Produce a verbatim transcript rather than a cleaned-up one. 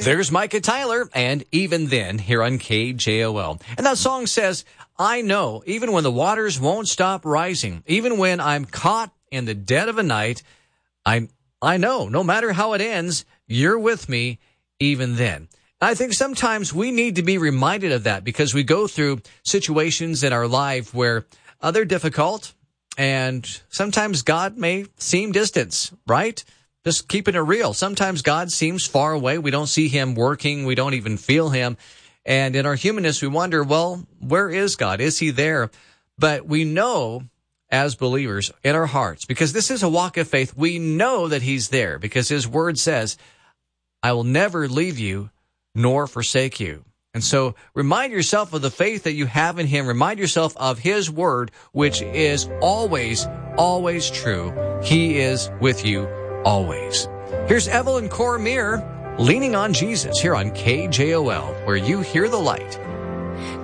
There's Micah Tyler, and Even Then, here on K J O L. And that song says, I know, even when the waters won't stop rising, even when I'm caught in the dead of a night, I I know, no matter how it ends, you're with me, even then. I think sometimes we need to be reminded of that because we go through situations in our life where uh, they're difficult, and sometimes God may seem distant, right? Just keeping it real. Sometimes God seems far away. We don't see him working. We don't even feel him. And in our humanness, we wonder, well, where is God? Is he there? But we know as believers in our hearts, because this is a walk of faith, we know that he's there because his word says, I will never leave you nor forsake you. And so remind yourself of the faith that you have in him. Remind yourself of his word, which is always, always true. He is with you always. Here's Evelyn Cormier, Leaning on Jesus, here on K J O L, where you hear the light.